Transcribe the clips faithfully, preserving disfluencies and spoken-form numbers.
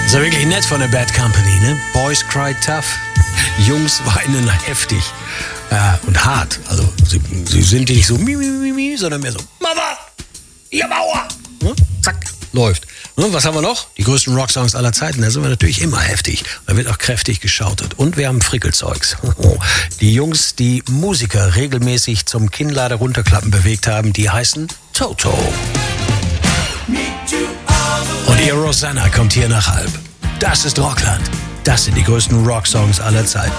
Das ist ja wirklich nett von der Bad Company, ne? Boys cry tough, Jungs weinen heftig ja, und hart. Also sie, sie sind nicht so mi, mi, mi, mi, sondern mehr so Mama, ihr Mauer. Ne? Zack, läuft. Ne? Was haben wir noch? Die größten Rocksongs aller Zeiten. Da sind wir natürlich immer heftig. Da wird auch kräftig geschautet. Und wir haben Frickelzeugs. Die Jungs, die Musiker regelmäßig zum Kinnlade runterklappen bewegt haben, die heißen Toto. Und ihr Rosanna kommt hier nach Halb. Das ist Rockland. Das sind die größten Rocksongs aller Zeiten.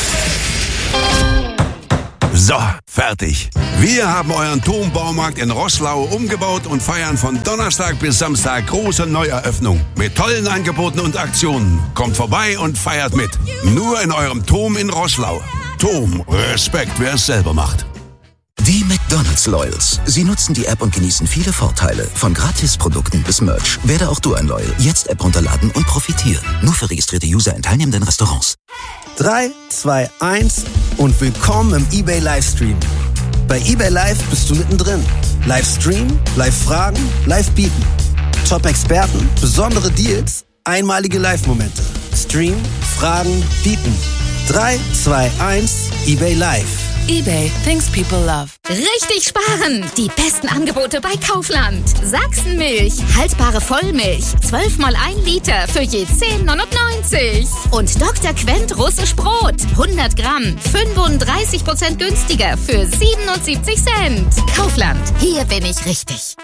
So, fertig. Wir haben euren Turmbaumarkt in Roßlau umgebaut und feiern von Donnerstag bis Samstag große Neueröffnung. Mit tollen Angeboten und Aktionen. Kommt vorbei und feiert mit. Nur in eurem Turm in Roßlau. Turm, Respekt, wer es selber macht. Die McDonald's Loyals. Sie nutzen die App und genießen viele Vorteile. Von Gratisprodukten bis Merch. Werde auch du ein Loyal. Jetzt App runterladen und profitieren. Nur für registrierte User in teilnehmenden Restaurants. drei, zwei, eins und willkommen im eBay Livestream. Bei eBay Live bist du mittendrin. Livestream, Live-Fragen, Live-Bieten. Top-Experten, besondere Deals, einmalige Live-Momente. Stream, Fragen, Bieten. drei, zwei, eins, eBay Live. eBay, things people love. Richtig sparen! Die besten Angebote bei Kaufland. Sachsenmilch, haltbare Vollmilch, zwölf mal ein Liter für je zehn neunundneunzig. Und Doktor Quent russisch Brot, hundert Gramm, fünfunddreißig Prozent günstiger für siebenundsiebzig Cent. Kaufland, hier bin ich richtig.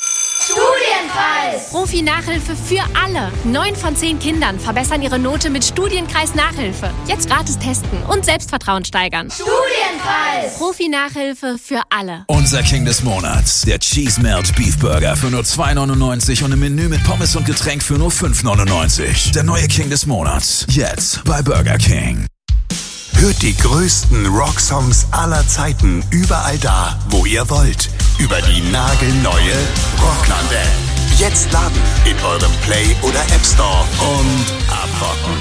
Studienkreis! Profi-Nachhilfe für alle. Neun von zehn Kindern verbessern ihre Note mit Studienkreis-Nachhilfe. Jetzt gratis testen und Selbstvertrauen steigern. Studienkreis! Profi-Nachhilfe für alle. Unser King des Monats. Der Cheese Melt Beef Burger für nur zwei neunundneunzig und ein Menü mit Pommes und Getränk für nur fünf neunundneunzig. Der neue King des Monats. Jetzt bei Burger King. Hört die größten Rocksongs aller Zeiten überall da, wo ihr wollt. Über die nagelneue Rockland-App. Jetzt laden in eurem Play- oder App Store und abrocken.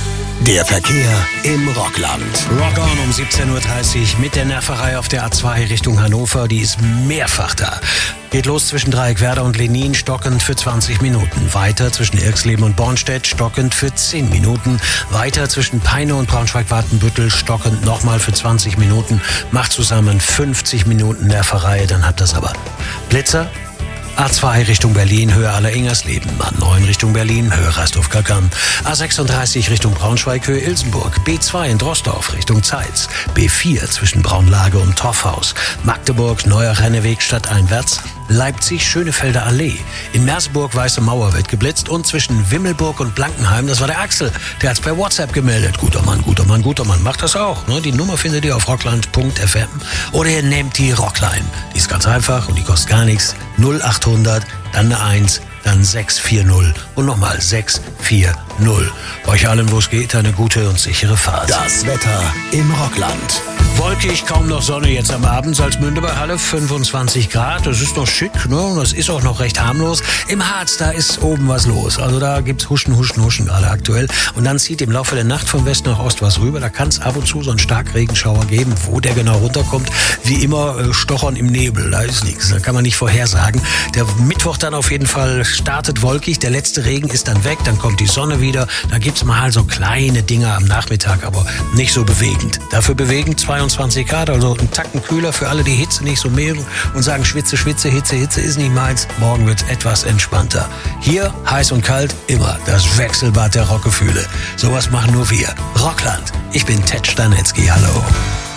Der Verkehr im Rockland. Rock on um siebzehn Uhr dreißig mit der Nerverei auf der A zwei Richtung Hannover. Die ist mehrfach da. Geht los zwischen Dreieckwerder und Lenin, stockend für zwanzig Minuten. Weiter zwischen Irxleben und Bornstedt, stockend für zehn Minuten. Weiter zwischen Peine und Braunschweig-Wartenbüttel, stockend nochmal für zwanzig Minuten. Macht zusammen fünfzig Minuten Nerverei, dann habt ihr's aber. Blitzer? A zwei Richtung Berlin, Höhe Aller-Ingersleben. A neun Richtung Berlin, Höhe Rastorf-Kackern. A sechsunddreißig Richtung Braunschweig, Höhe Ilsenburg. B zwei in Drosdorf Richtung Zeitz. B vier zwischen Braunlage und Torfhaus. Magdeburg, Neuer Renneweg stadteinwärts. Leipzig, Schönefelder Allee. In Merseburg, Weiße Mauer wird geblitzt. Und zwischen Wimmelburg und Blankenheim, das war der Axel. Der hat's per WhatsApp gemeldet. Guter Mann, guter Mann, guter Mann. Macht das auch. Ne? Die Nummer findet ihr auf rockland punkt f m. Oder ihr nehmt die Rockline. Die ist ganz einfach und die kostet gar nichts. null achthundert, dann eine eins, dann sechs vier null und nochmal sechs vier null. Euch allen, wo es geht, eine gute und sichere Fahrt. Das Wetter im Rockland. Wolkig, kaum noch Sonne jetzt am Abend. Salzmünde bei Halle, fünfundzwanzig Grad. Das ist doch schick, ne? Und das ist auch noch recht harmlos. Im Harz, da ist oben was los. Also da gibt's Huschen, Huschen, Huschen gerade aktuell. Und dann zieht im Laufe der Nacht von West nach Ost was rüber. Da kann es ab und zu so einen Starkregenschauer geben. Wo der genau runterkommt, wie immer äh, stochern im Nebel. Da ist nichts. Da kann man nicht vorhersagen. Der Mittwoch dann auf jeden Fall startet wolkig. Der letzte Regen ist dann weg. Dann kommt die Sonne wieder. Da gibt's mal so kleine Dinger am Nachmittag, aber nicht so bewegend. Dafür bewegend zweiundzwanzig Grad, also ein Tacken kühler für alle, die Hitze nicht so mögen und sagen, Schwitze, Schwitze, Hitze, Hitze ist nicht meins. Morgen wird's etwas entspannter. Hier, heiß und kalt, immer das Wechselbad der Rockgefühle. Sowas machen nur wir. Rockland. Ich bin Ted Stanetzky, hallo.